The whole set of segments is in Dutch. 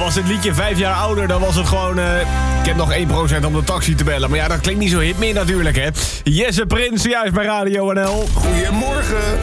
was het liedje 5 jaar ouder, dan was het gewoon... ik heb nog 1% om de taxi te bellen. Maar ja, dat klinkt niet zo hip meer natuurlijk, hè. Jesse Prins, juist bij Radio NL. Goedemorgen.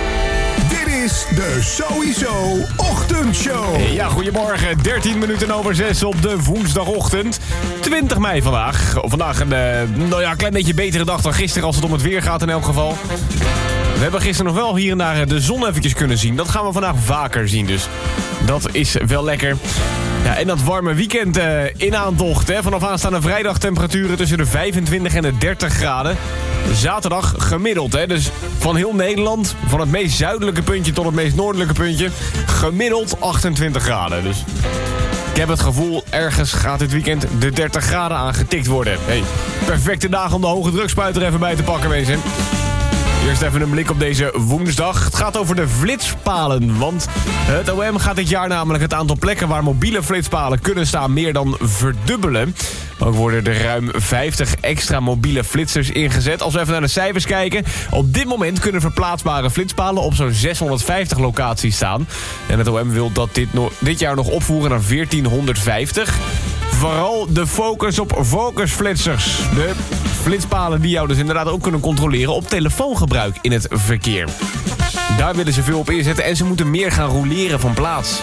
Dit is de Sowieso Ochtendshow. Ja, goedemorgen. 13 minuten over 6 op de woensdagochtend. 20 mei vandaag. Vandaag een klein beetje betere dag dan gisteren als het om het weer gaat in elk geval. We hebben gisteren nog wel hier en daar de zon eventjes kunnen zien. Dat gaan we vandaag vaker zien, dus dat is wel lekker. Ja, en dat warme weekend in aantocht. Hè. Vanaf aanstaande vrijdag temperaturen tussen de 25 en de 30 graden. Zaterdag gemiddeld. Hè. Dus van heel Nederland, van het meest zuidelijke puntje tot het meest noordelijke puntje, gemiddeld 28 graden. Dus ik heb het gevoel, ergens gaat dit weekend de 30 graden aangetikt worden. Hey, perfecte dag om de hoge drukspuit er even bij te pakken, wezen. Eerst even een blik op deze woensdag. Het gaat over de flitspalen, want het OM gaat dit jaar namelijk het aantal plekken waar mobiele flitspalen kunnen staan meer dan verdubbelen. Ook worden er ruim 50 extra mobiele flitsers ingezet. Als we even naar de cijfers kijken, op dit moment kunnen verplaatsbare flitspalen op zo'n 650 locaties staan. En het OM wil dat dit jaar nog opvoeren naar 1450. Vooral de focus op focusflitsers. De flitspalen die jou dus inderdaad ook kunnen controleren op telefoongebruik in het verkeer. Daar willen ze veel op inzetten en ze moeten meer gaan roleren van plaats.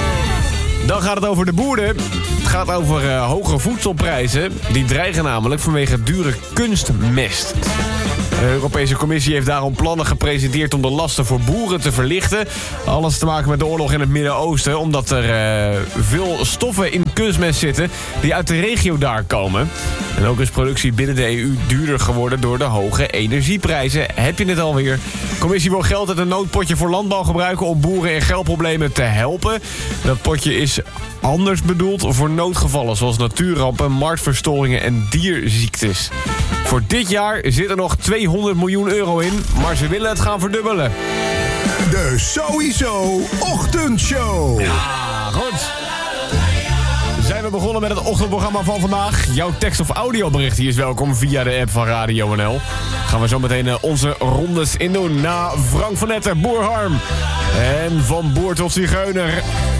Dan gaat het over de boeren. Het gaat over hoge voedselprijzen. Die dreigen namelijk vanwege dure kunstmest. De Europese Commissie heeft daarom plannen gepresenteerd om de lasten voor boeren te verlichten. Alles te maken met de oorlog in het Midden-Oosten, omdat er veel stoffen in kunstmest zitten die uit de regio daar komen. En ook is productie binnen de EU duurder geworden door de hoge energieprijzen. Heb je het alweer? De Commissie wil geld uit een noodpotje voor landbouw gebruiken om boeren in geldproblemen te helpen. Dat potje is anders bedoeld voor noodgevallen zoals natuurrampen, marktverstoringen en dierziektes. Voor dit jaar zit er nog 200 miljoen euro in, maar ze willen het gaan verdubbelen. De Sowieso Ochtendshow. Ja, goed. Zijn we begonnen met het ochtendprogramma van vandaag. Jouw tekst- of audiobericht is welkom via de app van Radio NL. Gaan we zo meteen onze rondes in doen. Na Frank van Etten, Boer Harm. En van boer tot zigeuner.